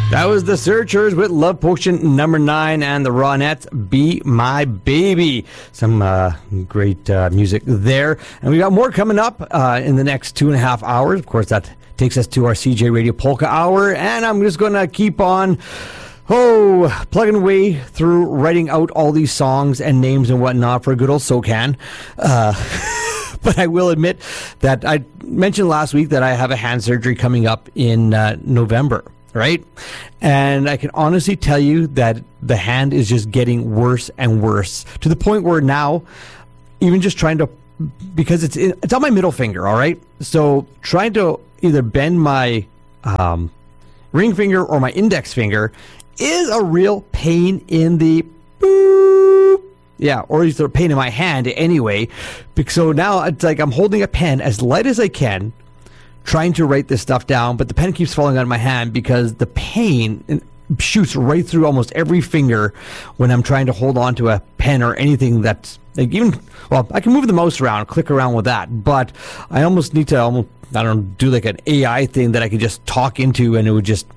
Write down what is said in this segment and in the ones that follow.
That was the Searchers with Love Potion number 9 and the Ronettes, Be My Baby. Some great music there. And we got more coming up in the next 2.5 hours. Of course, that takes us to our CJ Radio Polka Hour. And I'm just going to keep on plugging away through writing out all these songs and names and whatnot for a good old SoCan. But I will admit that I mentioned last week that I have a hand surgery coming up in November. Right? And I can honestly tell you that the hand is just getting worse and worse to the point where now, even just trying to, because it's on my middle finger, all right? So trying to either bend my ring finger or my index finger is a real pain in the boop. Yeah, or is there a pain in my hand anyway? So now it's like I'm holding a pen as light as I can, trying to write this stuff down, but the pen keeps falling out of my hand because the pain shoots right through almost every finger when I'm trying to hold on to a pen or anything that's like I can move the mouse around, click around with that, but I almost need to do like an AI thing that I could just talk into and it would just,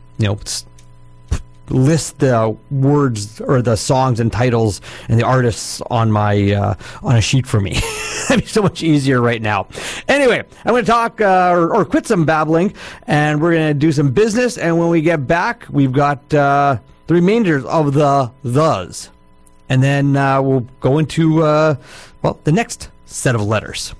list the words or the songs and titles and the artists on my on a sheet for me. That'd be so much easier right now. Anyway, I'm going to talk or quit some babbling, and we're going to do some business. And when we get back, we've got the remainders of thes, and then we'll go into the next set of letters.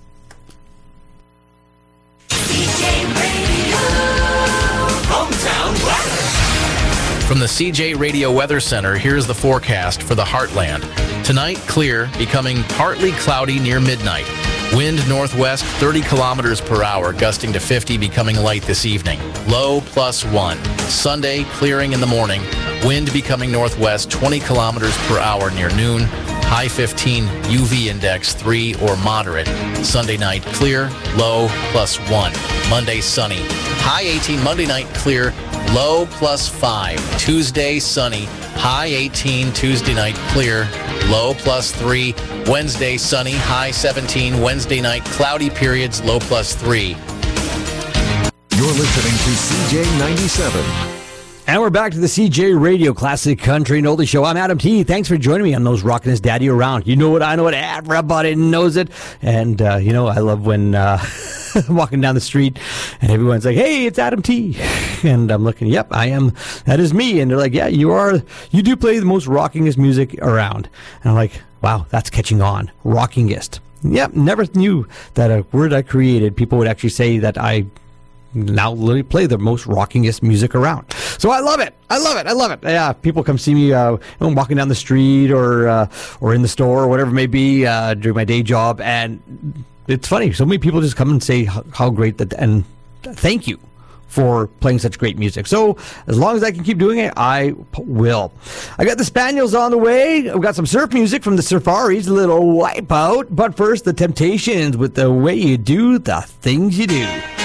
From the CJ Radio Weather Center, here's the forecast for the Heartland. Tonight, clear, becoming partly cloudy near midnight. Wind northwest 30 kilometers per hour, gusting to 50, becoming light this evening. Low +1. Sunday, clearing in the morning. Wind becoming northwest 20 kilometers per hour near noon. High 15, UV index 3 or moderate. Sunday night, clear, low +1. Monday, sunny. High 18, Monday night, clear, low +5. Tuesday, sunny. High 18, Tuesday night, clear, low +3. Wednesday, sunny. High 17. Wednesday night, cloudy periods, low +3. You're listening to CJ 97. And we're back to the CJ Radio Classic Country and Oldie Show. I'm Adam T. Thanks for joining me on those Rockin' His Daddy Around. You know what? I know it. Everybody knows it. And, I love when I'm walking down the street and everyone's like, hey, it's Adam T. And I'm looking, yep, I am. That is me. And they're like, yeah, you are. You do play the most rockingest music around. And I'm like, wow, that's catching on. Rockingest. Yep, never knew that a word I created, people would actually say that I now literally play the most rockingest music around. So I love it. I love it. I love it. Yeah, people come see me walking down the street or in the store or whatever it may be during my day job, and it's funny. So many people just come and say how great that, and thank you for playing such great music. So as long as I can keep doing it, I will. I got the Spaniels on the way. I've got some surf music from the Safaris, a little Wipeout. But first, the Temptations with The Way You Do the Things You Do.